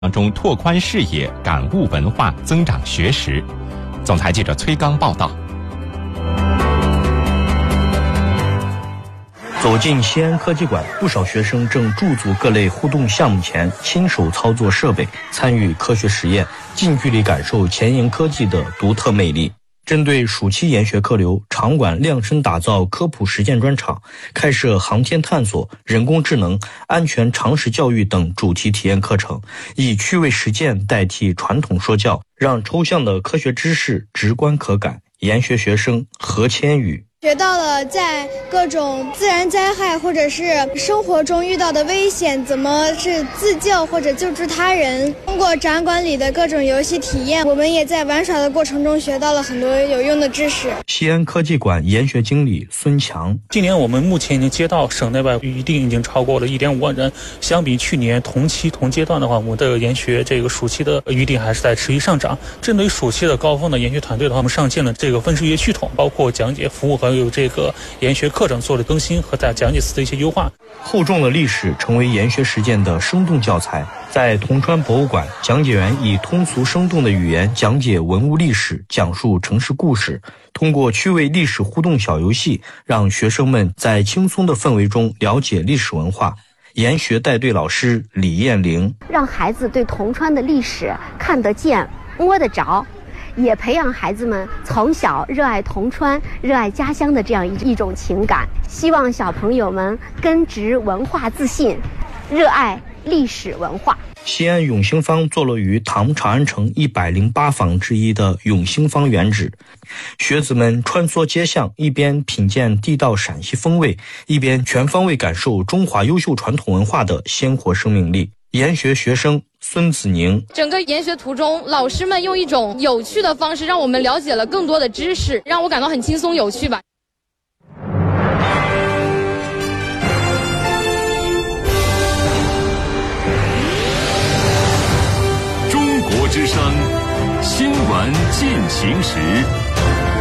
当中拓宽视野、感悟文化、增长学识。总台记者崔刚报道。 走进西安科技馆，不少学生正驻足各类互动项目前，亲手操作设备，参与科学实验，近距离感受前沿科技的独特魅力。针对暑期研学客流，场馆量身打造科普实践专场，开设航天探索、人工智能、安全常识教育等主题体验课程，以趣味实践代替传统说教，让抽象的科学知识直观可感。研学学生何千羽学到了在各种自然灾害或者是生活中遇到的危险，怎么是自救或者救助他人。通过展馆里的各种游戏体验，我们也在玩耍的过程中学到了很多有用的知识。 西安科技馆研学经理孙强： 今年我们目前已经接到省内外预订已经超过了1.5万人，相比去年同期同阶段的话，我们的研学这个暑期的预订还是在持续上涨。针对暑期的高峰的研学团队的话，我们上线了这个分时约系统，包括讲解服务和有这个研学课程做了更新和在讲解词的一些优化。 厚重的历史成为研学实践的生动教材。在铜川博物馆，讲解员以通俗生动的语言讲解文物历史，讲述城市故事，通过趣味历史互动小游戏，让学生们在轻松的氛围中了解历史文化。研学带队老师李艳玲： 让孩子对铜川的历史看得见、摸得着，也培养孩子们从小热爱铜川、热爱家乡的这样一种情感。希望小朋友们根植文化自信，热爱历史文化。 西安永兴坊坐落于唐长安城108坊之一的永兴坊原址，学子们穿梭街巷，一边品鉴地道陕西风味，一边全方位感受中华优秀传统文化的鲜活生命力。研学学生孙子宁： 整个研学途中，老师们用一种有趣的方式让我们了解了更多的知识，让我感到很轻松有趣吧。 中国之声，新闻进行时。